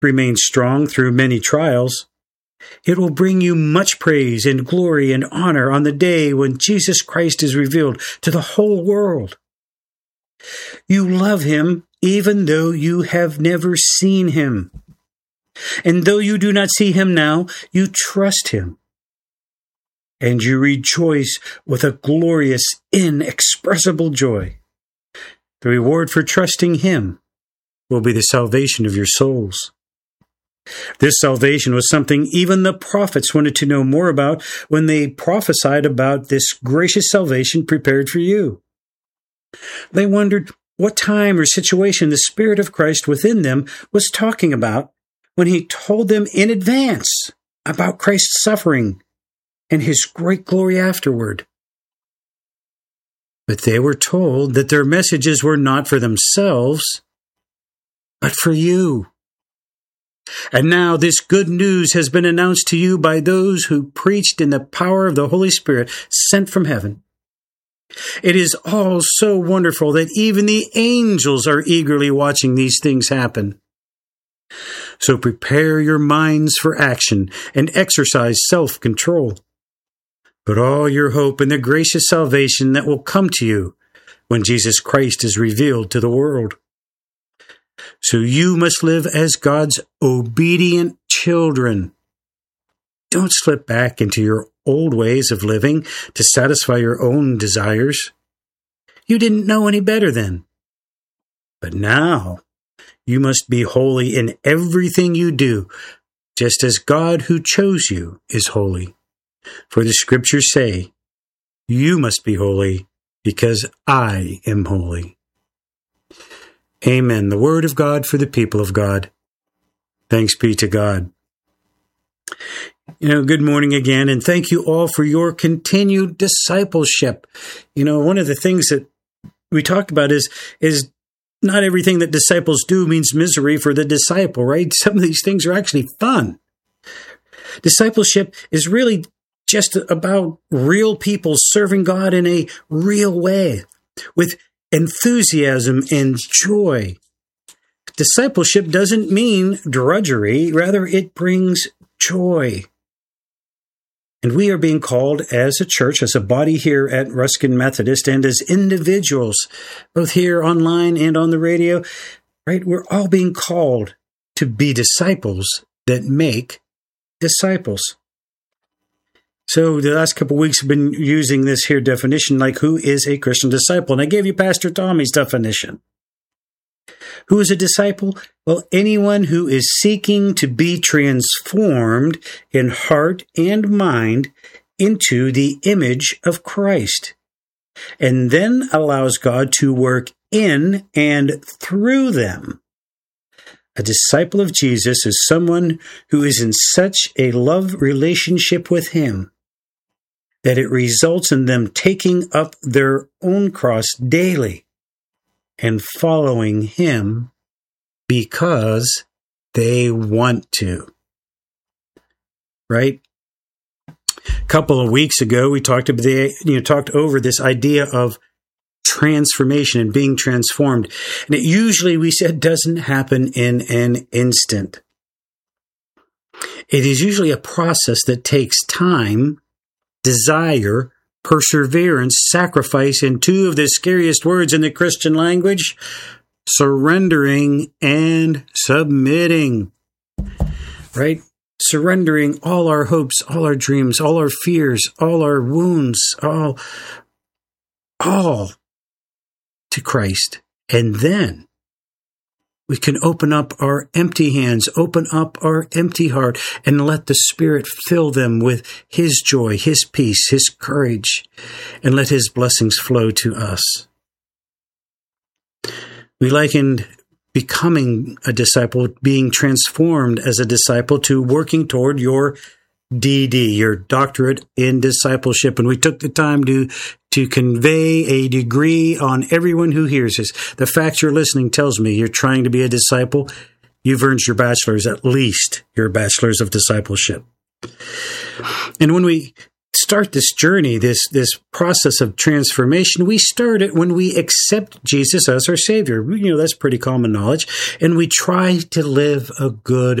remain strong through many trials, it will bring you much praise and glory and honor on the day when Jesus Christ is revealed to the whole world. You love him even though you have never seen him. And though you do not see him now, you trust him. And you rejoice with a glorious, inexpressible joy. The reward for trusting him will be the salvation of your souls. This salvation was something even the prophets wanted to know more about when they prophesied about this gracious salvation prepared for you. They wondered what time or situation the Spirit of Christ within them was talking about when he told them in advance about Christ's suffering and his great glory afterward. But they were told that their messages were not for themselves, but for you. And now this good news has been announced to you by those who preached in the power of the Holy Spirit sent from heaven. It is all so wonderful that even the angels are eagerly watching these things happen. So prepare your minds for action and exercise self-control. Put all your hope in the gracious salvation that will come to you when Jesus Christ is revealed to the world. So you must live as God's obedient children. Don't slip back into your old ways of living to satisfy your own desires. You didn't know any better then. But now you must be holy in everything you do, just as God who chose you is holy. For the scriptures say, you must be holy because I am holy. Amen. The word of God for the people of God. Thanks be to God. Good morning again, and thank you all for your continued discipleship. One of the things that we talked about is not everything that disciples do means misery for the disciple, right? Some of these things are actually fun. Discipleship is really just about real people serving God in a real way, with enthusiasm and joy. Discipleship doesn't mean drudgery, rather it brings joy. And we are being called as a church, as a body here at Ruskin Methodist, and as individuals, both here online and on the radio, right? We're all being called to be disciples that make disciples. So the last couple of weeks have been using this here definition, like who is a Christian disciple? And I gave you Pastor Tommy's definition. Who is a disciple? Well, anyone who is seeking to be transformed in heart and mind into the image of Christ, and then allows God to work in and through them. A disciple of Jesus is someone who is in such a love relationship with him that it results in them taking up their own cross daily and following him because they want to. Right? A couple of weeks ago, we talked over this idea of transformation and being transformed. And it usually, we said, doesn't happen in an instant. It is usually a process that takes time, desire, perseverance, sacrifice, and two of the scariest words in the Christian language, surrendering and submitting. Right? Surrendering all our hopes, all our dreams, all our fears, all our wounds, all to Christ. And then we can open up our empty hands, open up our empty heart, and let the Spirit fill them with his joy, his peace, his courage, and let his blessings flow to us. We likened becoming a disciple, being transformed as a disciple, to working toward your DD, your doctorate in discipleship. And we took the time to convey a degree on everyone who hears this. The fact you're listening tells me you're trying to be a disciple. You've earned your bachelor's, at least your bachelor's of discipleship. And when we start this journey, this process of transformation, we start it when we accept Jesus as our Savior. That's pretty common knowledge. And we try to live a good